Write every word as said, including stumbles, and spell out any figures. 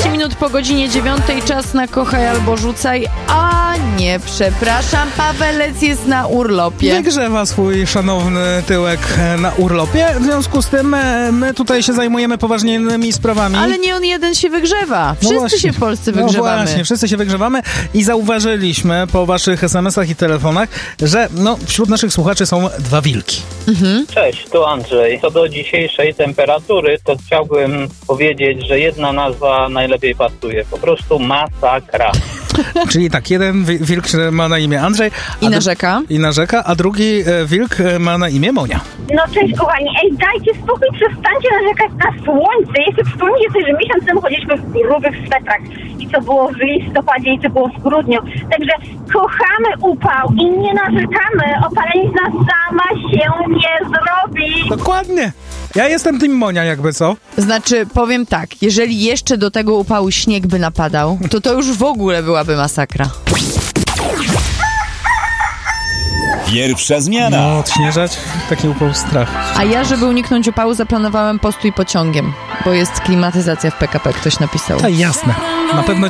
czterdzieści minut po godzinie dziewiątej, czas na Kochaj albo Rzucaj. A nie, przepraszam, Pawelec jest na urlopie. Wygrzewa swój szanowny tyłek na urlopie, w związku z tym my tutaj się zajmujemy poważnymi sprawami. Ale nie on jeden się wygrzewa. Wszyscy no się w Polsce wygrzewamy. No właśnie, wszyscy się wygrzewamy i zauważyliśmy po waszych es em esach i telefonach, że no, wśród naszych słuchaczy są dwa wilki. Mhm. Cześć, tu Andrzej. Co do dzisiejszej temperatury, to chciałbym powiedzieć, że jedna nazwa najlepiej pasuje. Po prostu masakra. Czyli tak, jeden wilk ma na imię Andrzej. I narzeka. I narzeka, a drugi wilk ma na imię Monia. No cześć kochani, ej dajcie spokój, przestańcie narzekać na słońce. Jeszcze przypomnijcie sobie, że miesiąc temu chodziliśmy w grubych swetrach. I co było w listopadzie, i co było w grudniu. Także kochamy upał i nie narzekamy. Opalenizna sama się nie zrobi. Dokładnie. Ja jestem tym Monia, jakby co? Znaczy, powiem tak, jeżeli jeszcze do tego upału śnieg by napadał, to to już w ogóle byłaby masakra. Pierwsza zmiana. No, odśnieżać? Taki upał strach. A ja, żeby uniknąć upału, zaplanowałem postój pociągiem, bo jest klimatyzacja w P K P, ktoś napisał. A jasne. Na pewno